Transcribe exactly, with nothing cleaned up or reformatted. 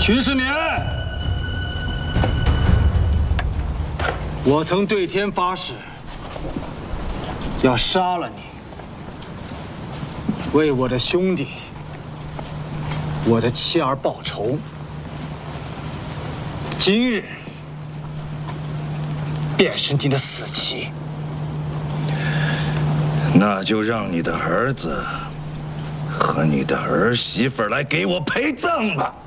曲十年，我曾对天发誓，要杀了你，为我的兄弟、我的妻儿报仇。今日便是你的死期。 那就让你的儿子和你的儿媳妇来给我陪葬吧。